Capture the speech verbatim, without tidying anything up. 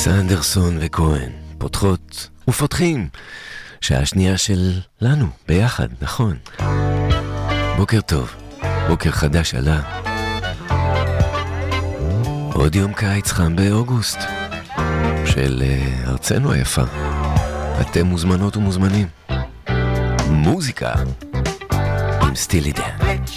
סנדרסון וכהן פותחות ופותחים שעה שנייה של לנו ביחד, נכון? בוקר טוב, בוקר חדש עלה, עוד יום קיץ חם באוגוסט של uh, ארצנו היפה. אתם מוזמנות ומוזמנים. מוזיקה עם סטילי דן.